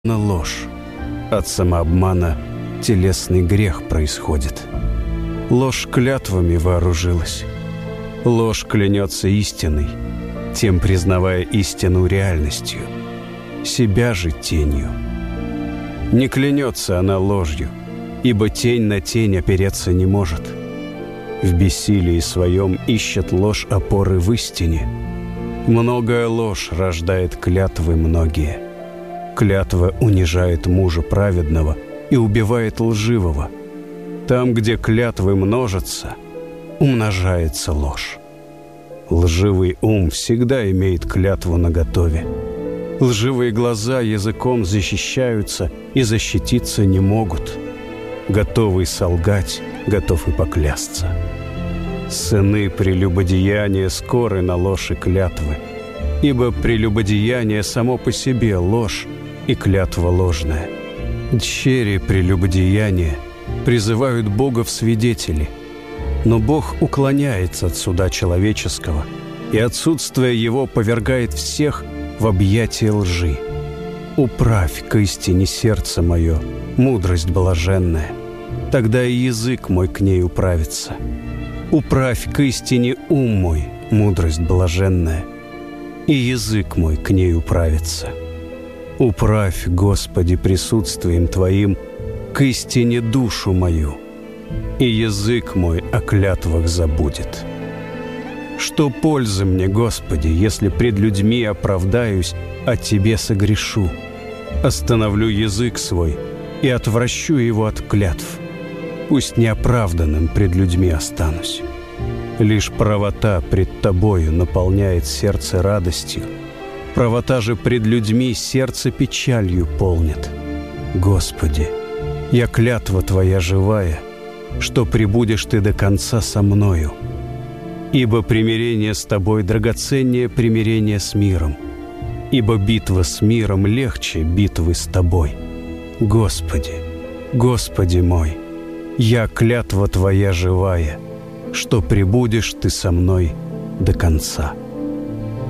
ложь. От самообмана телесный грех происходит. Ложь клятвами вооружилась. Ложь клянется истиной, тем признавая истину реальностью, себя же тенью. Не клянется она ложью, ибо тень на тень опереться не может. В бессилии своем ищет ложь опоры в истине. Многое ложь рождает клятвы многие. Клятва унижает мужа праведного и убивает лживого. Там, где клятвы множатся, умножается ложь. Лживый ум всегда имеет клятву наготове. Лживые глаза языком защищаются и защититься не могут. Готовый солгать, готов и поклясться. Сыны прелюбодеяния скоры на ложь и клятвы, ибо прелюбодеяние само по себе ложь и клятва ложная. Дщери прелюбодеяния призывают Бога в свидетели, но Бог уклоняется от суда человеческого, и отсутствие Его повергает всех в объятия лжи. Управь к истине сердце мое, мудрость блаженная, тогда и язык мой к ней управится. Управь к истине ум мой, мудрость блаженная, и язык мой к ней управится. Управь, Господи, присутствием Твоим к истине душу мою, и язык мой о клятвах забудет. Что пользы мне, Господи, если пред людьми оправдаюсь, а Тебе согрешу? Остановлю язык свой и отвращу его от клятв. Пусть неоправданным пред людьми останусь. Лишь правота пред Тобою наполняет сердце радостью. Правота же пред людьми сердце печалью полнит. Господи, я клятва Твоя живая, что пребудешь Ты до конца со мною. Ибо примирение с Тобой драгоценнее примирения с миром, ибо битва с миром легче битвы с Тобой. Господи, Господи мой, я клятва Твоя живая, что пребудешь Ты со мной до конца.